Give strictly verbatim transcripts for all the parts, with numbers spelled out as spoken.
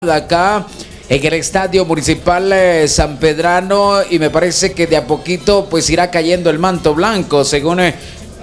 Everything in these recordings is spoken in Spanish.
acá en el Estadio Municipal eh, San Pedrano, y me parece que de a poquito pues irá cayendo el manto blanco según eh,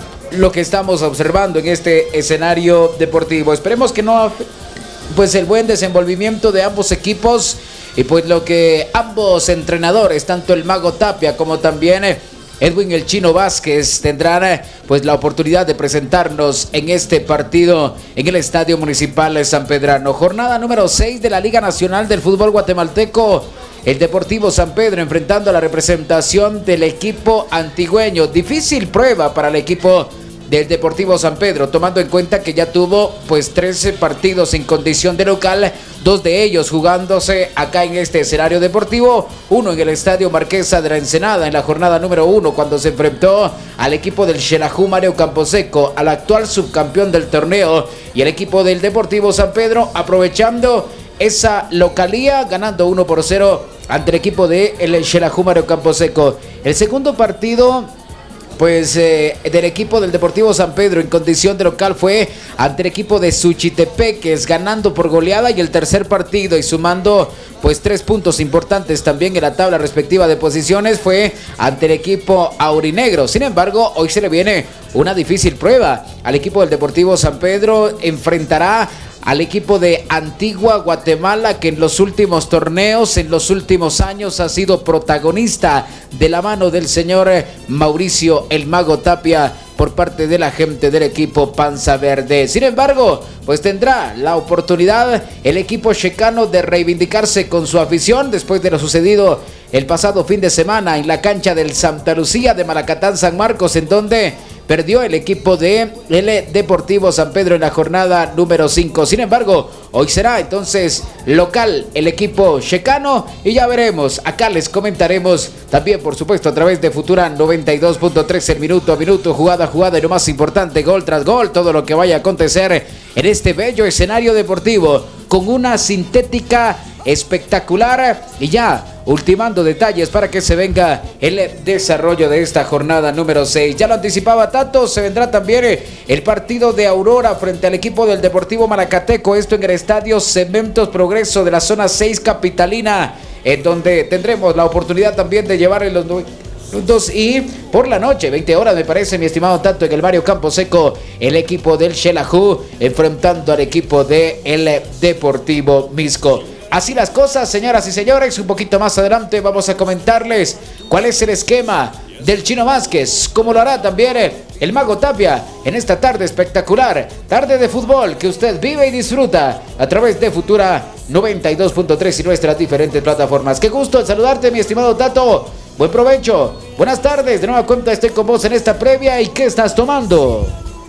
lo que estamos observando en este escenario deportivo. Esperemos que no pues el buen desenvolvimiento de ambos equipos y pues lo que ambos entrenadores, tanto el Mago Tapia como también eh, Edwin el Chino Vázquez, tendrán pues la oportunidad de presentarnos en este partido en el Estadio Municipal de San Pedrano. Jornada número seis de la Liga Nacional del Fútbol Guatemalteco. El Deportivo San Pedro enfrentando a la representación del equipo antigüeño. Difícil prueba para el equipo del Deportivo San Pedro, tomando en cuenta que ya tuvo pues trece partidos en condición de local, dos de ellos jugándose acá en este escenario deportivo, uno en el Estadio Marquesa de la Ensenada en la jornada número uno, cuando se enfrentó al equipo del Xelajú Mario Camposeco, al actual subcampeón del torneo, y el equipo del Deportivo San Pedro aprovechando esa localía, ganando uno por cero ante el equipo del Xelajú Mario Camposeco. El segundo partido pues eh, del equipo del Deportivo San Pedro en condición de local fue ante el equipo de Suchitepeques, ganando por goleada, y el tercer partido y sumando pues tres puntos importantes también en la tabla respectiva de posiciones fue ante el equipo aurinegro. Sin embargo, hoy se le viene una difícil prueba al equipo del Deportivo San Pedro. Enfrentará al equipo de Antigua Guatemala, que en los últimos torneos, en los últimos años ha sido protagonista de la mano del señor Mauricio el Mago Tapia por parte de la gente del equipo Panza Verde. Sin embargo, pues tendrá la oportunidad el equipo checano de reivindicarse con su afición después de lo sucedido el pasado fin de semana en la cancha del Santa Lucía de Malacatán San Marcos, en donde perdió el equipo de el Deportivo San Pedro en la jornada número cinco. Sin embargo, hoy será entonces local el equipo checano, y ya veremos. Acá les comentaremos también, por supuesto, a través de Futura noventa y dos punto tres, el minuto a minuto, jugada a jugada, y lo más importante, gol tras gol, todo lo que vaya a acontecer en este bello escenario deportivo con una sintética espectacular, y ya ultimando detalles para que se venga el desarrollo de esta jornada número seis. Ya lo anticipaba Tato, se vendrá también el partido de Aurora frente al equipo del Deportivo Malacateco, esto en el estadio Cementos Progreso de la zona seis capitalina, en donde tendremos la oportunidad también de llevar en los minutos, y por la noche, veinte horas me parece, mi estimado Tato, en el Mario Camposeco, el equipo del Xelajú enfrentando al equipo del Deportivo Misco. Así las cosas, señoras y señores. Un poquito más adelante vamos a comentarles cuál es el esquema del Chino Vázquez, como lo hará también el Mago Tapia en esta tarde espectacular, tarde de fútbol que usted vive y disfruta a través de Futura noventa y dos punto tres y nuestras diferentes plataformas. Qué gusto en saludarte, mi estimado Tato. Buen provecho, buenas tardes, de nueva cuenta estoy con vos en esta previa. ¿Y qué estás tomando?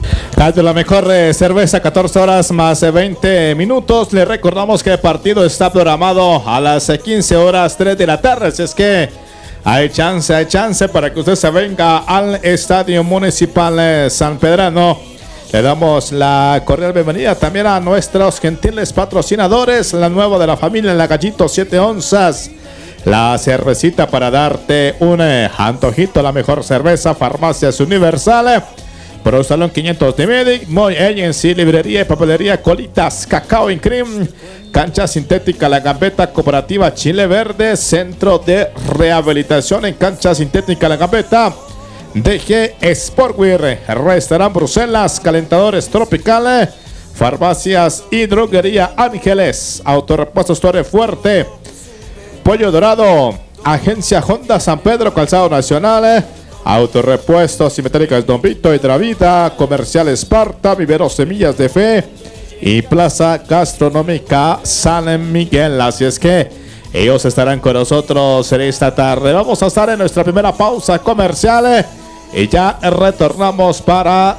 De la mejor eh, cerveza, catorce horas más eh, veinte minutos. Le recordamos que el partido está programado a las eh, quince horas tres de la tarde. Así es que hay chance, hay chance para que usted se venga al Estadio Municipal eh, San Pedrano. Le damos la cordial bienvenida también a nuestros gentiles patrocinadores. La nueva de la familia, la Gallito siete onzas. La cervecita para darte un eh, antojito, la mejor cerveza, Farmacias Universal. Pro Salón quinientos de Medic, Moy Agency, librería y papelería Colitas, Cacao y Cream, cancha sintética La Gambeta, Cooperativa Chile Verde, centro de rehabilitación en cancha sintética La Gambeta, D G Sportwear, restaurante Bruselas, calentadores tropicales, farmacias y droguería Ángeles, Autorepuestos Torre Fuerte, Pollo Dorado, Agencia Honda San Pedro, Calzado Nacional, Autorepuestos y Metálicas Don Vito y Dravida, Comercial Esparta, Viveros Semillas de Fe y Plaza Gastronómica San Miguel. Así es que ellos estarán con nosotros en esta tarde. Vamos a estar en nuestra primera pausa comercial y ya retornamos para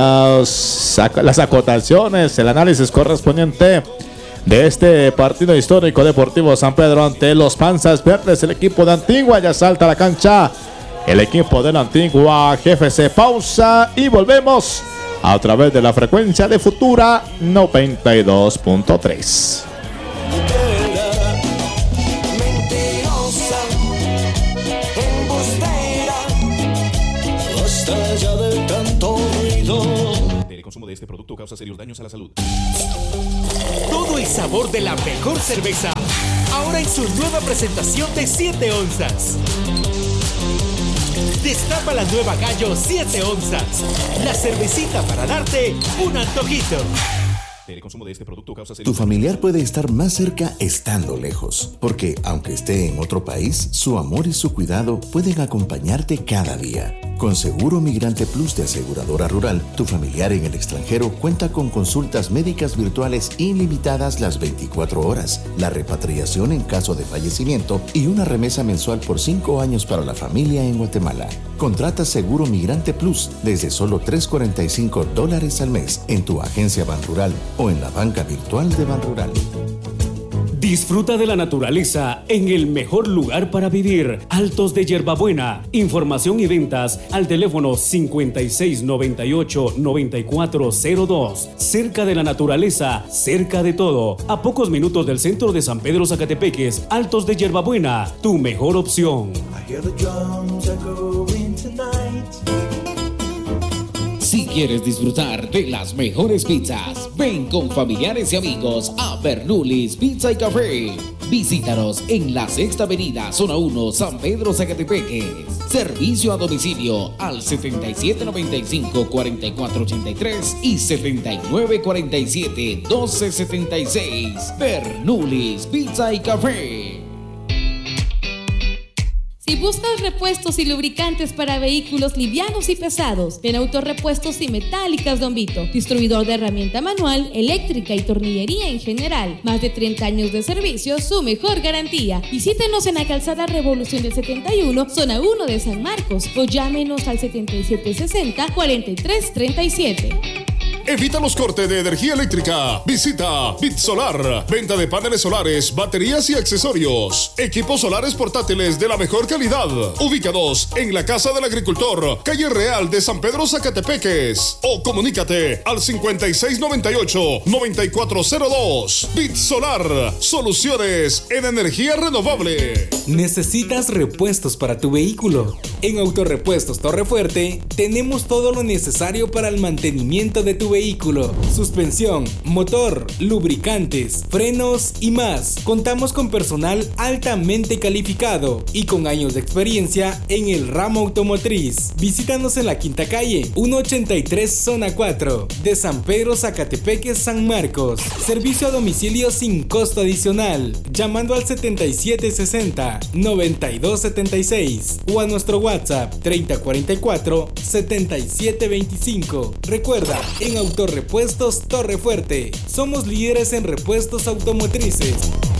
las, las acotaciones, el análisis correspondiente de este partido histórico Deportivo San Pedro ante los Panzas Verdes. El equipo de Antigua ya salta a la cancha. El equipo de la Antigua G F C. Pausa y volvemos a través de la frecuencia de Futura noventa y dos punto tres. Mentirosa, embustera, basta ya de tanto ruido. El consumo de de este producto causa serios daños a la salud. Todo el sabor de la mejor cerveza, ahora en su nueva presentación de siete onzas. Destapa la nueva Gallo siete onzas, la cervecita para darte un antojito. El consumo de este producto causa serios... Tu familiar puede estar más cerca estando lejos, porque aunque esté en otro país, su amor y su cuidado pueden acompañarte cada día. Con Seguro Migrante Plus de Aseguradora Rural, tu familiar en el extranjero cuenta con consultas médicas virtuales ilimitadas las veinticuatro horas, la repatriación en caso de fallecimiento y una remesa mensual por cinco años para la familia en Guatemala. Contrata Seguro Migrante Plus desde solo tres cuarenta y cinco dólares al mes en tu agencia Banrural o en la banca virtual de Banrural. Disfruta de la naturaleza en el mejor lugar para vivir. Altos de Yerbabuena. Información y ventas al teléfono cincuenta y seis noventa y ocho noventa y cuatro cero dos. Cerca de la naturaleza, cerca de todo. A pocos minutos del centro de San Pedro Zacatepeques. Altos de Yerbabuena, tu mejor opción. Si quieres disfrutar de las mejores pizzas, ven con familiares y amigos a Bernulis Pizza y Café. Visítanos en la Sexta Avenida, Zona uno, San Pedro Zacatepeques. Servicio a domicilio al setenta y siete noventa y cinco cuarenta y cuatro ochenta y tres y setenta y nueve cuarenta y siete doce setenta y seis. Bernulis Pizza y Café. Si buscas repuestos y lubricantes para vehículos livianos y pesados, ven Autorepuestos y Metálicas Don Vito, distribuidor de herramienta manual, eléctrica y tornillería en general. Más de treinta años de servicio, su mejor garantía. Visítenos en la calzada Revolución del setenta y uno, zona uno de San Marcos, o llámenos al setenta y siete sesenta cuarenta y tres treinta y siete. Evita los cortes de energía eléctrica. Visita Bit Solar. Venta de paneles solares, baterías y accesorios. Equipos solares portátiles de la mejor calidad. Ubicados en la Casa del Agricultor, calle Real de San Pedro Zacatepeques. O comunícate al cincuenta y seis noventa y ocho noventa y cuatro cero dos. Bit Solar. Soluciones en energía renovable. ¿Necesitas repuestos para tu vehículo? En Autorepuestos Torrefuerte tenemos todo lo necesario para el mantenimiento de tu vehículo: suspensión, motor, lubricantes, frenos y más. Contamos con personal altamente calificado y con años de experiencia en el ramo automotriz. Visítanos en la Quinta Calle, ciento ochenta y tres, zona cuatro, de San Pedro Zacatepeques, San Marcos. Servicio a domicilio sin costo adicional, llamando al setenta y siete sesenta noventa y dos setenta y seis o a nuestro WhatsApp treinta cuarenta y cuatro setenta y siete veinticinco. Recuerda, en Autorepuestos Torrefuerte somos líderes en repuestos automotrices.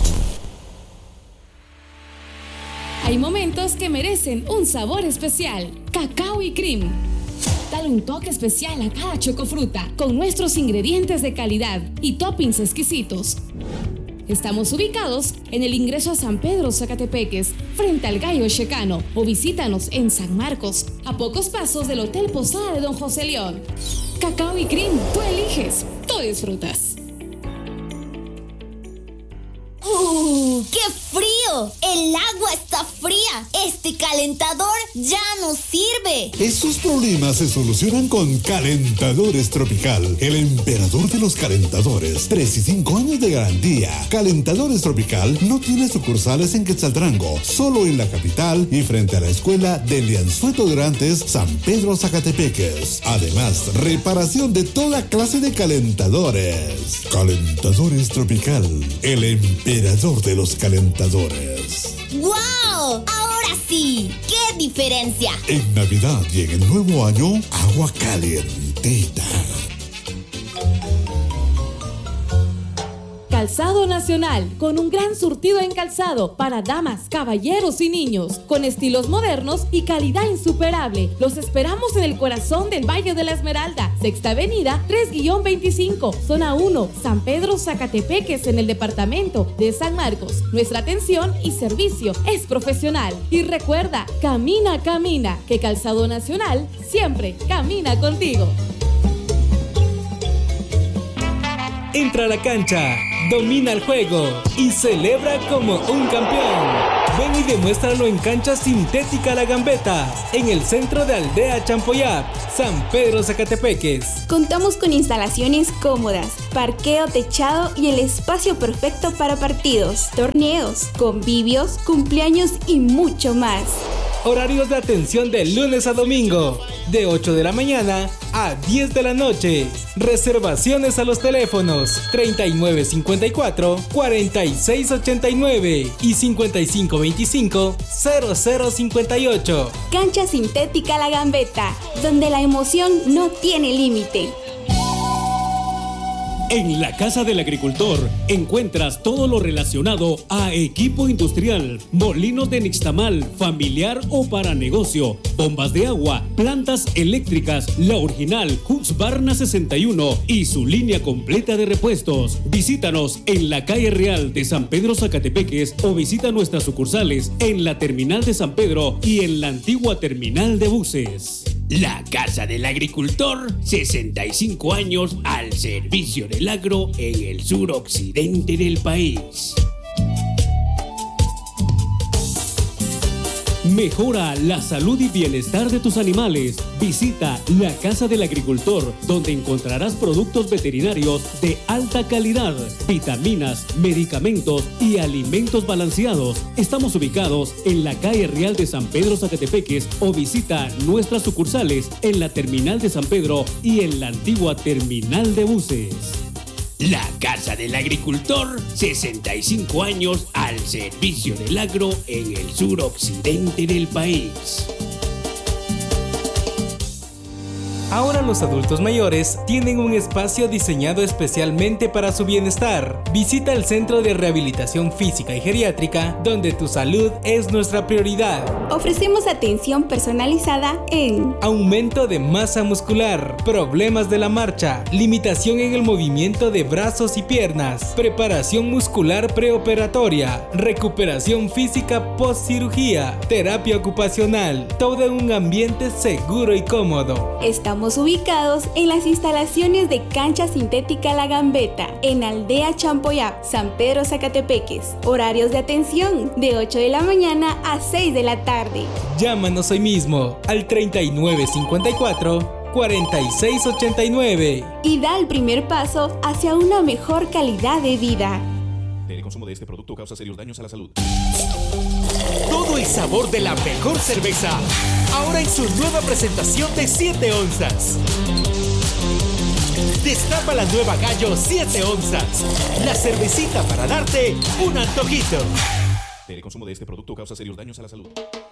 Hay momentos que merecen un sabor especial. Cacao y Cream. Dale un toque especial a cada chocofruta con nuestros ingredientes de calidad y toppings exquisitos. Estamos ubicados en el ingreso a San Pedro Zacatepeques, frente al Gallo Checano, o visítanos en San Marcos, a pocos pasos del Hotel Posada de Don José León. Cacao y Cream, tú eliges, tú disfrutas. ¡Uh! ¡Qué frío! ¡El agua está fría! ¡Este calentador ya no sirve! Esos problemas se solucionan con Calentadores Tropical, el emperador de los calentadores. tres y cinco años de garantía. Calentadores Tropical no tiene sucursales en Quetzaltenango, solo en la capital y frente a la escuela de Lianzueto Durantes, San Pedro Zacatepeques. Además, reparación de toda clase de calentadores. Calentadores Tropical, el emperador de los calentadores. ¡Guau! ¡Ahora sí! ¡Qué diferencia! En Navidad y en el nuevo año, agua calientita. Calzado Nacional, con un gran surtido en calzado para damas, caballeros y niños, con estilos modernos y calidad insuperable. Los esperamos en el corazón del Valle de la Esmeralda, Sexta Avenida tres veinticinco, zona uno, San Pedro Zacatepeques, en el departamento de San Marcos. Nuestra atención y servicio es profesional. Y recuerda, camina, camina, que Calzado Nacional siempre camina contigo. Entra a la cancha, domina el juego y celebra como un campeón. Ven y demuéstralo en Cancha Sintética La Gambeta, en el centro de Aldea Champoyap, San Pedro Zacatepeques. Contamos con instalaciones cómodas, parqueo techado y el espacio perfecto para partidos, torneos, convivios, cumpleaños y mucho más. Horarios de atención de lunes a domingo, de ocho de la mañana a diez de la noche. Reservaciones a los teléfonos treinta y nueve cincuenta y cuatro, cuarenta y seis ochenta y nueve y cincuenta y cinco veinticinco, cero cero cincuenta y ocho. Cancha Sintética La Gambeta, donde la emoción no tiene límite. En la Casa del Agricultor encuentras todo lo relacionado a equipo industrial, molinos de nixtamal, familiar o para negocio, bombas de agua, plantas eléctricas, la original Husqvarna sesenta y uno y su línea completa de repuestos. Visítanos en la calle Real de San Pedro Zacatepeques o visita nuestras sucursales en la terminal de San Pedro y en la antigua terminal de buses. La Casa del Agricultor, sesenta y cinco años al servicio del agro en el suroccidente del país. Mejora la salud y bienestar de tus animales. Visita la Casa del Agricultor, donde encontrarás productos veterinarios de alta calidad, vitaminas, medicamentos y alimentos balanceados. Estamos ubicados en la calle Real de San Pedro Zacatepeques o visita nuestras sucursales en la terminal de San Pedro y en la antigua terminal de buses. La Casa del Agricultor, sesenta y cinco años al servicio del agro en el suroccidente del país. Ahora los adultos mayores tienen un espacio diseñado especialmente para su bienestar. Visita el Centro de Rehabilitación Física y Geriátrica, donde tu salud es nuestra prioridad. Ofrecemos atención personalizada en aumento de masa muscular, problemas de la marcha, limitación en el movimiento de brazos y piernas, preparación muscular preoperatoria, recuperación física post-cirugía, terapia ocupacional, todo en un ambiente seguro y cómodo. Estamos ubicados en las instalaciones de Cancha Sintética La Gambeta, en Aldea Champoyap, San Pedro Zacatepeques. Horarios de atención de ocho de la mañana a seis de la tarde. Llámanos hoy mismo al treinta y nueve cincuenta y cuatro, cuarenta y seis ochenta y nueve y da el primer paso hacia una mejor calidad de vida. El consumo de este producto causa serios daños a la salud. Todo el sabor de la mejor cerveza, ahora en su nueva presentación de siete onzas. Destapa la nueva Gallo siete onzas, la cervecita para darte un antojito. El consumo de este producto causa serios daños a la salud.